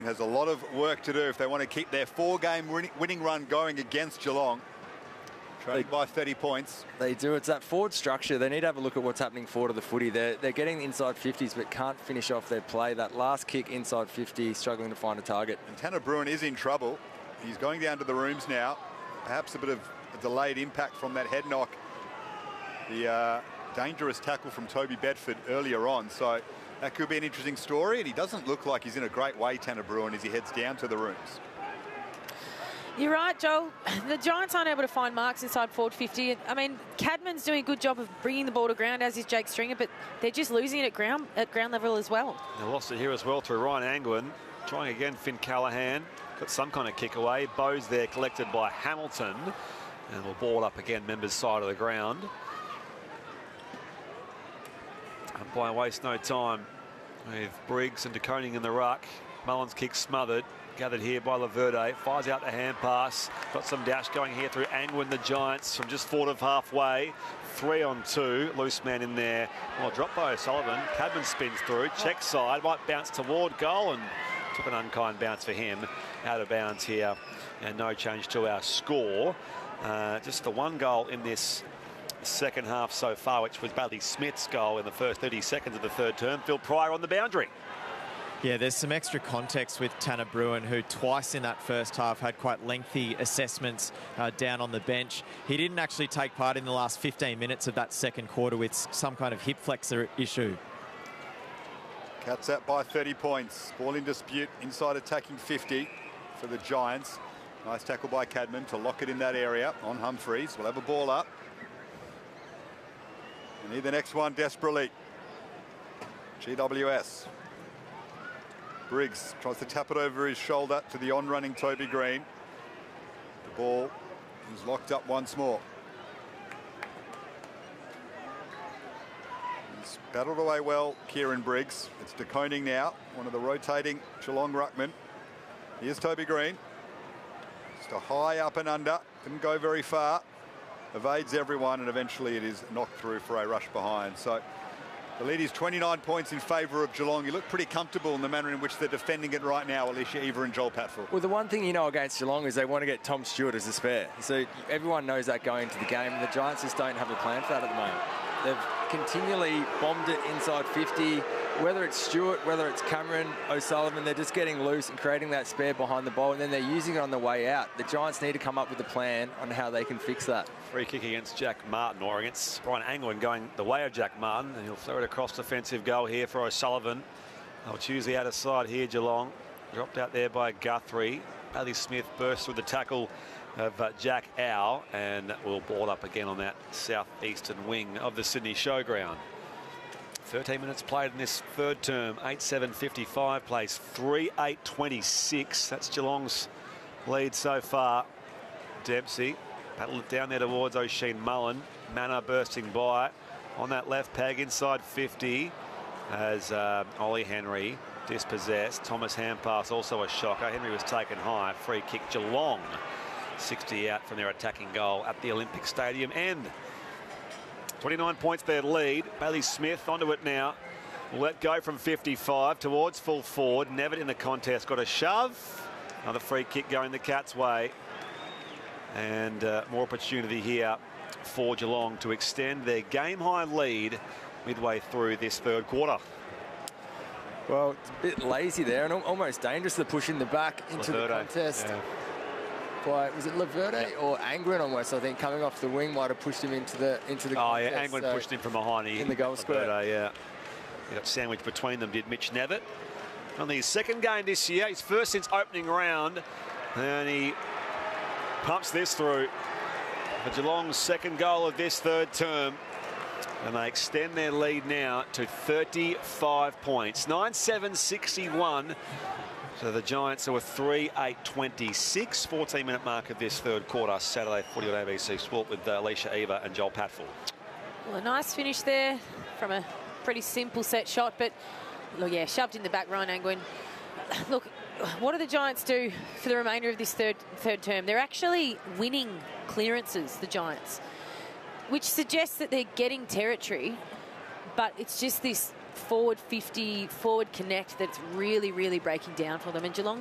Has a lot of work to do if they want to keep their 4-game winning run going against Geelong. Trailing by 30 points. They do. It's that forward structure. They need to have a look at what's happening forward of the footy. They're getting inside 50s but can't finish off their play. That last kick inside 50, struggling to find a target. And Tanner Bruhn is in trouble. He's going down to the rooms now. Perhaps a bit of a delayed impact from that head knock. The dangerous tackle from Toby Bedford earlier on. So that could be an interesting story. And he doesn't look like he's in a great way, Tanner Bruhn, as he heads down to the rooms. You're right, Joel. The Giants aren't able to find marks inside forward 50. I mean, Cadman's doing a good job of bringing the ball to ground, as is Jake Stringer, but they're just losing it at ground level as well. They lost it here as well through Ryan Angwin. Trying again, Finn Callahan. Got some kind of kick away. Bowes there collected by Hamilton. And will ball up again, members' side of the ground. Umpire waste no time with Briggs and De Koning in the ruck. Mullins kick smothered. Gathered here by Laverde. Fires out the hand pass. Got some dash going here through Angwin, the Giants, from just forward of halfway. 3 on 2. Loose man in there. Well, dropped by O'Sullivan. Cadman spins through. Check side. Might bounce toward goal and took an unkind bounce for him. Out of bounds here. And no change to our score. Just the 1 goal in this second half so far, which was Bailey Smith's goal in the first 30 seconds of the third term. Phil Pryor on the boundary. Yeah, there's some extra context with Tanner Bruhn, who twice in that first half had quite lengthy assessments down on the bench. He didn't actually take part in the last 15 minutes of that second quarter with some kind of hip flexor issue. Cats out by 30 points. Ball in dispute inside attacking 50 for the Giants. Nice tackle by Cadman to lock it in that area on Humphreys. We'll have a ball up. We need the next one desperately. GWS. Briggs tries to tap it over his shoulder to the on-running Toby Green. The ball is locked up once more. He's battled away well, Kieran Briggs. It's De Koning now, one of the rotating Geelong ruckmen. Here's Toby Green. Just a high up and under, didn't go very far. Evades everyone, and eventually it is knocked through for a rush behind. So the lead is 29 points in favour of Geelong. You look pretty comfortable in the manner in which they're defending it right now, Alicia Eva and Joel Patfull. Well, the one thing you know against Geelong is they want to get Tom Stewart as a spare. So everyone knows that going into the game. The Giants just don't have a plan for that at the moment. They've continually bombed it inside 50. Whether it's Stewart, whether it's Cameron, O'Sullivan, they're just getting loose and creating that spare behind the ball, and then they're using it on the way out. The Giants need to come up with a plan on how they can fix that. Free kick against Jack Martin, or against Brian Angwin going the way of Jack Martin, and he'll throw it across defensive goal here for O'Sullivan. They'll choose the outer side here, Geelong. Dropped out there by Guthrie. Bailey Smith bursts through the tackle of Jack Au, and will ball up again on that southeastern wing of the Sydney Showground. 13 minutes played in this third term. 8:7:55 plays 3:8:26. That's Geelong's lead so far. Dempsey battled it down there towards O'Sheen Mullen. Manor bursting by on that left peg inside 50 as Ollie Henry dispossessed. Thomas Hampass also a shocker. Henry was taken high. Free kick Geelong. 60 out from their attacking goal at the Olympic Stadium end. 29 points their lead. Bailey Smith onto it now. Let go from 55 towards full forward. Nevitt in the contest got a shove. Another free kick going the Cats' way. And more opportunity here for Geelong to extend their game-high lead midway through this third quarter. Well, it's a bit lazy there and almost dangerous to push in the back into the contest. Yeah. Was it Laverde or Angwin almost? I think coming off the wing might have pushed him into the contest. Oh yeah, Angwin pushed him from behind. In the goal square. Yeah, he got sandwiched between them. Did Mitch Nevitt on his second game this year? His first since opening round, and he pumps this through for Geelong's second goal of this third term, and they extend their lead now to 35 points. 9:7:61. So the Giants are a 3:8:26, 14-minute mark of this third quarter. Saturday footy on ABC Sport with Alicia Eva and Joel Patfull. Well, a nice finish there from a pretty simple set shot, but look, yeah, shoved in the back, Ryan Angwin. Look, what do the Giants do for the remainder of this third term? They're actually winning clearances, the Giants, which suggests that they're getting territory, but it's just this forward 50, forward connect that's really, really breaking down for them. And Geelong